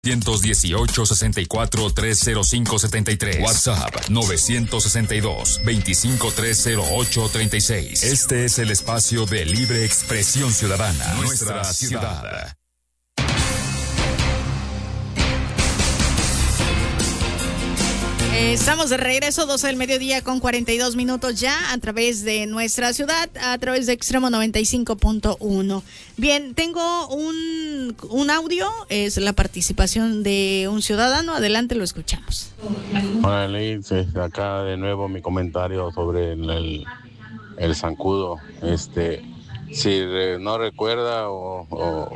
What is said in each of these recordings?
918-64-305-73. WhatsApp 962-25-308-36. Este es el espacio de libre expresión ciudadana. Nuestra ciudad. Estamos de regreso, 12 del mediodía con 42 minutos ya a través de nuestra ciudad, a través de Extremo 95.1. Bien, tengo un audio, es la participación de un ciudadano. Adelante, lo escuchamos. Hola, Liz, acá de nuevo mi comentario sobre el zancudo. Si no recuerda o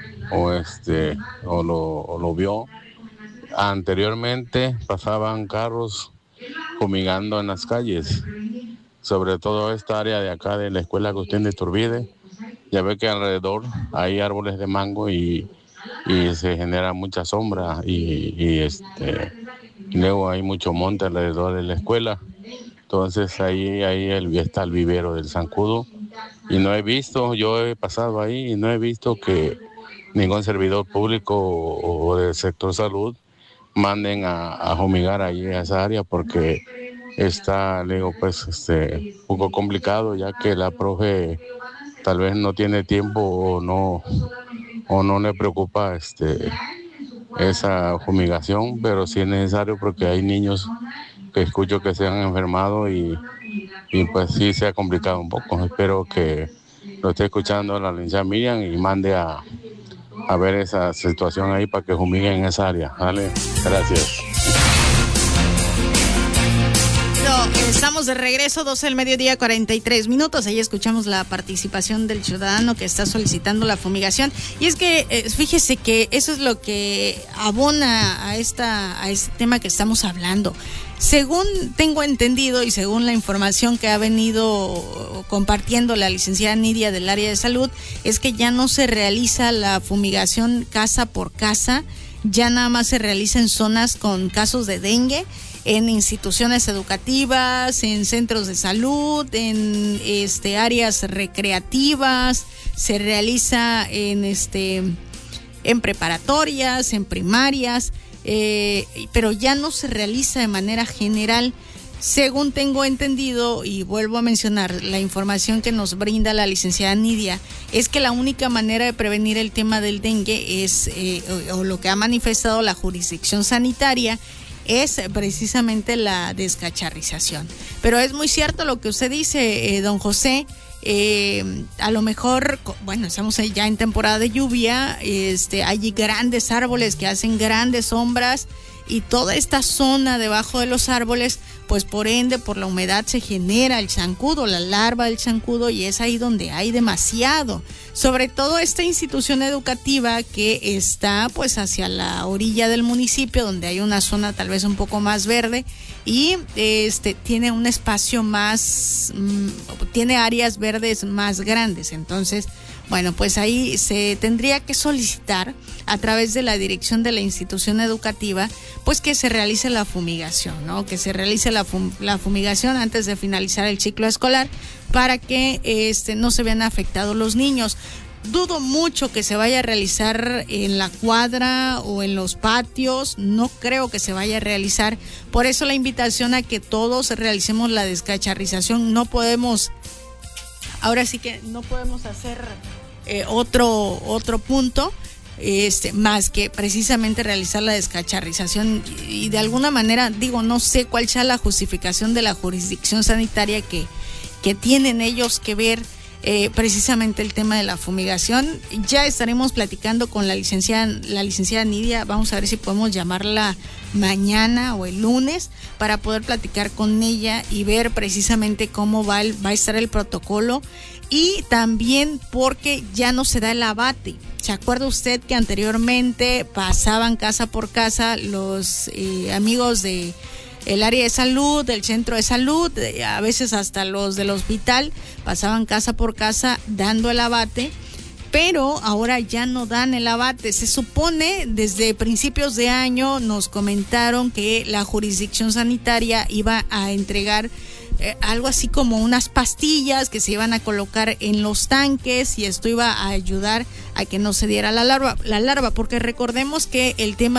lo vio, anteriormente pasaban carros fumigando en las calles, sobre todo esta área de acá de la escuela Agustín de Iturbide. Ya ve que alrededor hay árboles de mango y se genera mucha sombra y luego hay mucho monte alrededor de la escuela. Entonces ahí está el vivero del zancudo y yo he pasado ahí y no he visto que ningún servidor público o del sector salud manden a fumigar ahí a esa área, porque está, un poco complicado, ya que la profe tal vez no tiene tiempo o no le preocupa esa fumigación, pero sí es necesario porque hay niños que escucho que se han enfermado y pues sí se ha complicado un poco. Espero que lo esté escuchando la licenciada Miriam y mande a ver esa situación ahí para que fumiguen en esa área. Vale, gracias. Estamos de regreso, 12 del mediodía, 43 minutos. Ahí escuchamos la participación del ciudadano que está solicitando la fumigación. Y es que, fíjese que eso es lo que abona a este tema que estamos hablando. Según tengo entendido y según la información que ha venido compartiendo la licenciada Nidia del área de salud, es que ya no se realiza la fumigación casa por casa, ya nada más se realiza en zonas con casos de dengue, en instituciones educativas, en centros de salud, en áreas recreativas, se realiza en preparatorias, en primarias, pero ya no se realiza de manera general. Según tengo entendido, y vuelvo a mencionar la información que nos brinda la licenciada Nidia, es que la única manera de prevenir el tema del dengue es, o lo que ha manifestado la jurisdicción sanitaria, es precisamente la descacharrización. Pero es muy cierto lo que usted dice, don José. A lo mejor, bueno, estamos ya en temporada de lluvia, hay grandes árboles que hacen grandes sombras y toda esta zona debajo de los árboles, pues por ende, por la humedad se genera el zancudo, la larva del zancudo, y es ahí donde hay demasiado. Sobre todo esta institución educativa que está pues hacia la orilla del municipio, donde hay una zona tal vez un poco más verde y tiene un espacio más, tiene áreas verdes más grandes. Entonces, bueno, pues ahí se tendría que solicitar a través de la dirección de la institución educativa, pues que se realice la fumigación, ¿no? Que se realice la fumigación antes de finalizar el ciclo escolar para que no se vean afectados los niños. Dudo mucho que se vaya a realizar en la cuadra o en los patios, no creo que se vaya a realizar. Por eso la invitación a que todos realicemos la descacharrización. No podemos, ahora sí que no podemos hacer otro punto más que precisamente realizar la descacharrización. Y de alguna manera, no sé cuál sea la justificación de la jurisdicción sanitaria que tienen ellos que ver precisamente el tema de la fumigación. Ya estaremos platicando con la licenciada Nidia. Vamos a ver si podemos llamarla mañana o el lunes para poder platicar con ella y ver precisamente cómo va a estar el protocolo, y también porque ya no se da el abate. ¿Se acuerda usted que anteriormente pasaban casa por casa los amigos de el área de salud, del centro de salud, a veces hasta los del hospital, pasaban casa por casa dando el abate, pero ahora ya no dan el abate? Se supone, desde principios de año nos comentaron que la jurisdicción sanitaria iba a entregar algo así como unas pastillas que se iban a colocar en los tanques, y esto iba a ayudar a que no se diera la larva, porque recordemos que el tema